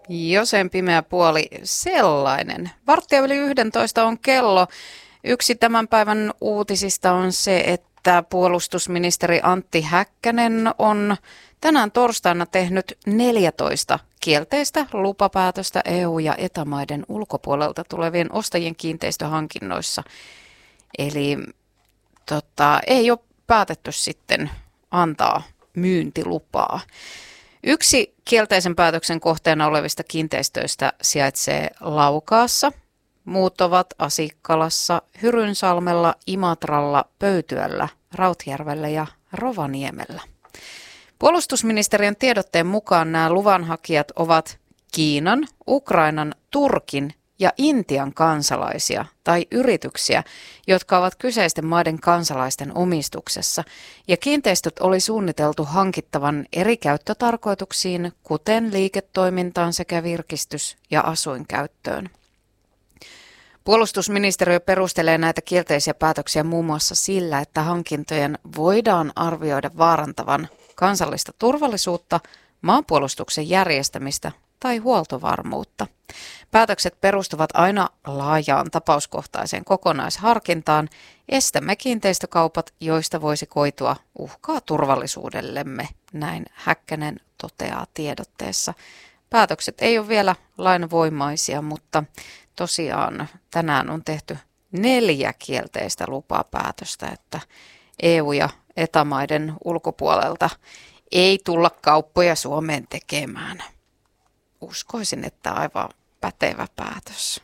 Jo sen pimeä puoli sellainen. 11:15 on kello. Yksi tämän päivän uutisista on se, että puolustusministeri Antti Häkkänen on tänään torstaina tehnyt 14 kielteistä lupapäätöstä EU- ja Eta-maiden ulkopuolelta tulevien ostajien kiinteistöhankinnoissa. Eli ei ole päätetty sitten antaa myyntilupaa. Yksi kielteisen päätöksen kohteena olevista kiinteistöistä sijaitsee Laukaassa. Muut ovat Asikkalassa, Hyrynsalmella, Imatralla, Pöytyällä, Rautjärvellä ja Rovaniemellä. Puolustusministeriön tiedotteen mukaan nämä luvanhakijat ovat Kiinan, Ukrainan, Turkin ja Intian kansalaisia tai yrityksiä, jotka ovat kyseisten maiden kansalaisten omistuksessa, ja kiinteistöt oli suunniteltu hankittavan eri käyttötarkoituksiin, kuten liiketoimintaan sekä virkistys- ja asuinkäyttöön. Puolustusministeriö perustelee näitä kielteisiä päätöksiä muun muassa sillä, että hankintojen voidaan arvioida vaarantavan kansallista turvallisuutta, maanpuolustuksen järjestämistä tai huoltovarmuutta. Päätökset perustuvat aina laajaan tapauskohtaiseen kokonaisharkintaan. Estämme kiinteistökaupat, joista voisi koitua uhkaa turvallisuudellemme, näin Häkkänen toteaa tiedotteessa. Päätökset ei ole vielä lainvoimaisia, mutta tosiaan tänään on tehty 4 kielteistä lupapäätöstä, että EU- ja Eta-maiden ulkopuolelta ei tulla kauppoja Suomeen tekemään. Uskoisin, että aivan pätevä päätös.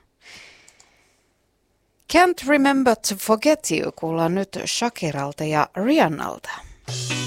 Can't Remember to Forget You kuullaan nyt Shakiralta ja Rihannalta.